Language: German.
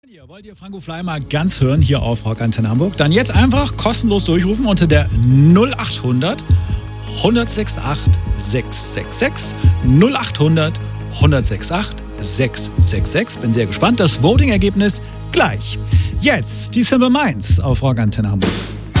Wollt ihr Franco Fly mal ganz hören hier auf Rock Antenne Hamburg? Dann jetzt einfach kostenlos durchrufen unter der 0800 168 666 0800 168 666. Bin sehr gespannt. Das Voting-Ergebnis gleich. Jetzt die Simple Minds auf Rock Antenne Hamburg.